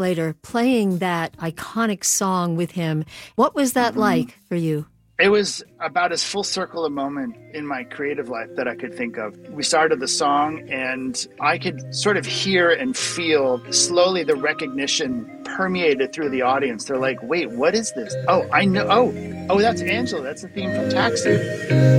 later, playing that iconic song with him. What was that like for you? It was about as full circle a moment in my creative life that I could think of. We started the song and I could sort of hear and feel slowly the recognition permeated through the audience. They're like, wait, what is this? Oh, I know. Oh, that's Angela. That's the theme from Taxi.